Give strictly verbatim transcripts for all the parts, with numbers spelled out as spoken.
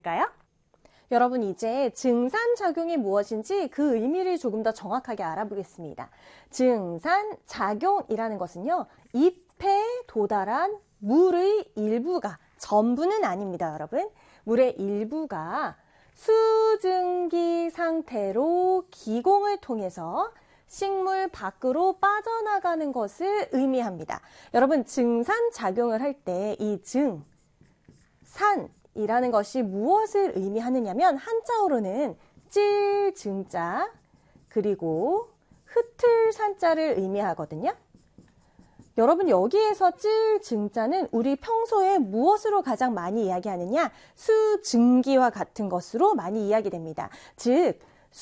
까요? 여러분 이제 증산작용이 무엇인지 그 의미를 조금 더 정확하게 알아보겠습니다. 증산작용이라는 것은요, 잎에 도달한 물의 일부가, 전부는 아닙니다, 여러분. 물의 일부가 수증기 상태로 기공을 통해서 식물 밖으로 빠져나가는 것을 의미합니다. 여러분 증산작용을 할 때 이 증, 산, 이라는 것이 무엇을 의미하느냐면 한자어로는 찔, 증자, 그리고 흩을 산자를 의미하거든요. 여러분 여기에서 찔, 증자는 우리 평소에 무엇으로 가장 많이 이야기하느냐? 수증기와 같은 것으로 많이 이야기됩니다. 즉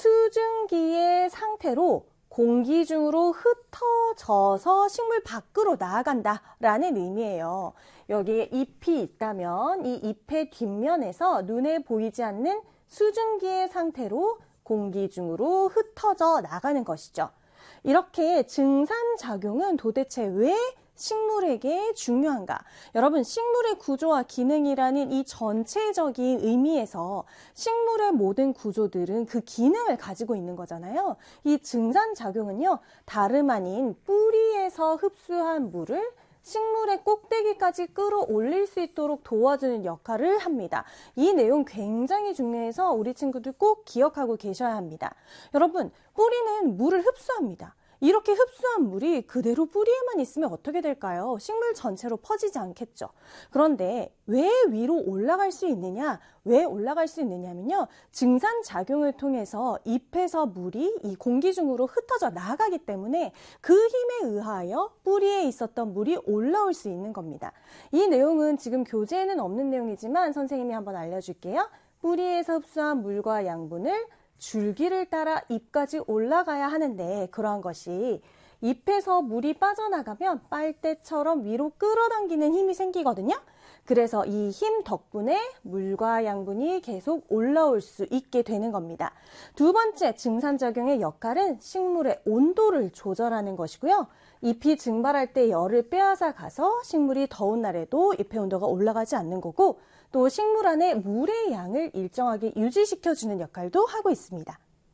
수증기의 상태로 공기 중으로 흩어져서 식물 밖으로 나아간다라는 의미예요. 여기에 잎이 있다면 이 잎의 뒷면에서 눈에 보이지 않는 수증기의 상태로 공기 중으로 흩어져 나가는 것이죠. 이렇게 증산작용은 도대체 왜 식물에게 중요한가? 여러분 식물의 구조와 기능이라는 이 전체적인 의미에서 식물의 모든 구조들은 그 기능을 가지고 있는 거잖아요. 이 증산작용은요, 다름 아닌 뿌리에서 흡수한 물을 식물의 꼭대기까지 끌어올릴 수 있도록 도와주는 역할을 합니다. 이 내용 굉장히 중요해서 우리 친구들 꼭 기억하고 계셔야 합니다. 여러분, 뿌리는 물을 흡수합니다. 이렇게 흡수한 물이 그대로 뿌리에만 있으면 어떻게 될까요? 식물 전체로 퍼지지 않겠죠. 그런데 왜 위로 올라갈 수 있느냐? 왜 올라갈 수 있느냐면요, 증산작용을 통해서 잎에서 물이 이 공기 중으로 흩어져 나가기 때문에 그 힘에 의하여 뿌리에 있었던 물이 올라올 수 있는 겁니다. 이 내용은 지금 교재에는 없는 내용이지만 선생님이 한번 알려줄게요. 뿌리에서 흡수한 물과 양분을 줄기를 따라 잎까지 올라가야 하는데, 그러한 것이 잎에서 물이 빠져나가면 빨대처럼 위로 끌어당기는 힘이 생기거든요. 그래서 이 힘 덕분에 물과 양분이 계속 올라올 수 있게 되는 겁니다. 두 번째 증산작용의 역할은 식물의 온도를 조절하는 것이고요. 잎이 증발할 때 열을 빼앗아 가서 식물이 더운 날에도 잎의 온도가 올라가지 않는 거고, 또 식물 안에 물의 양을 일정하게 유지시켜주는 역할도 하고 있습니다.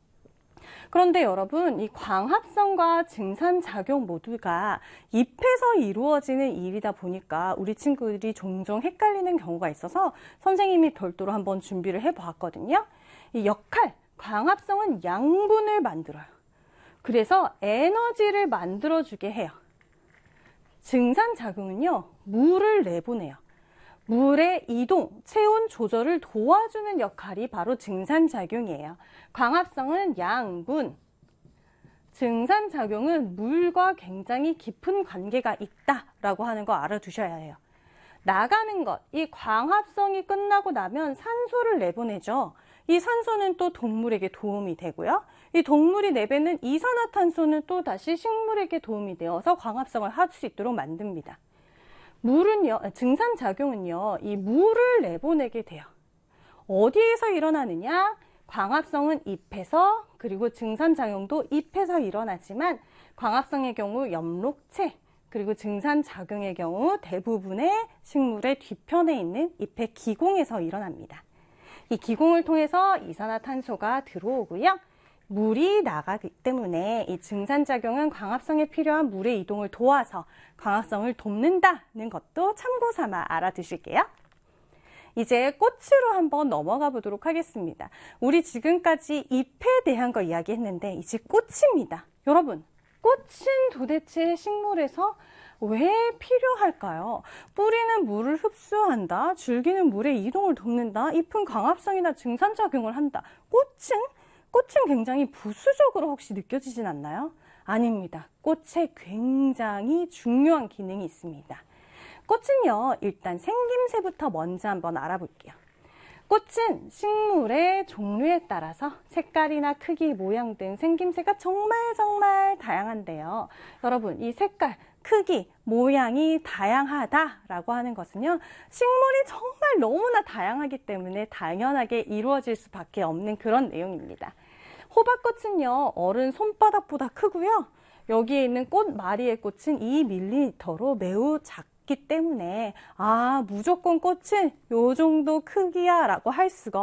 그런데 여러분, 이 광합성과 증산작용 모두가 잎에서 이루어지는 일이다 보니까 우리 친구들이 종종 헷갈리는 경우가 있어서 선생님이 별도로 한번 준비를 해보았거든요. 이 역할, 광합성은 양분을 만들어요. 그래서 에너지를 만들어주게 해요. 증산작용은요, 물을 내보내요. 물의 이동, 체온 조절을 도와주는 역할이 바로 증산작용이에요. 광합성은 양분, 증산작용은 물과 굉장히 깊은 관계가 있다라고 하는 거 알아두셔야 해요. 나가는 것, 이 광합성이 끝나고 나면 산소를 내보내죠. 이 산소는 또 동물에게 도움이 되고요. 이 동물이 내뱉는 이산화탄소는 또 다시 식물에게 도움이 되어서 광합성을 할 수 있도록 만듭니다. 물은요, 증산작용은요, 이 물을 내보내게 돼요. 어디에서 일어나느냐? 광합성은 잎에서, 그리고 증산작용도 잎에서 일어나지만 광합성의 경우 엽록체, 그리고 증산작용의 경우 대부분의 식물의 뒤편에 있는 잎의 기공에서 일어납니다. 이 기공을 통해서 이산화탄소가 들어오고요. 물이 나가기 때문에 이 증산작용은 광합성에 필요한 물의 이동을 도와서 광합성을 돕는다는 것도 참고 삼아 알아두실게요. 이제 꽃으로 한번 넘어가 보도록 하겠습니다. 우리 지금까지 잎에 대한 거 이야기했는데 이제 꽃입니다. 여러분, 꽃은 도대체 식물에서 왜 필요할까요? 뿌리는 물을 흡수한다, 줄기는 물의 이동을 돕는다, 잎은 광합성이나 증산작용을 한다. 꽃은? 꽃은 굉장히 부수적으로 혹시 느껴지진 않나요? 아닙니다. 꽃에 굉장히 중요한 기능이 있습니다. 꽃은요, 일단 생김새부터 먼저 한번 알아볼게요. 꽃은 식물의 종류에 따라서 색깔이나 크기, 모양 등 생김새가 정말 정말 다양한데요. 여러분, 이 색깔, 크기, 모양이 다양하다라고 하는 것은요, 식물이 정말 너무나 다양하기 때문에 당연하게 이루어질 수밖에 없는 그런 내용입니다. 호박꽃은요, 어른 손바닥보다 크고요. 여기에 있는 꽃마리의 꽃은 이 밀리미터로 매우 작기 때문에 아, 무조건 꽃은 요 정도 크기야 라고 할 수가